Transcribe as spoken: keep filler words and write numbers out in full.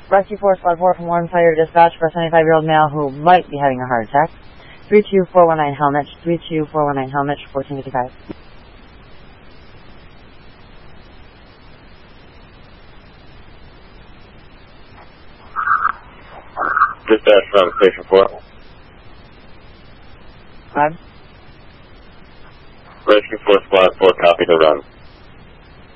Rescue four, Squad four from Warren Fire Dispatch for a seventy-five-year-old male who might be having a heart attack. three two four one nine Helmich, three two four one nine Helmich, fourteen fifty-five. Dispatch from Station four. Five. Rescue four, Squad four, copy the run.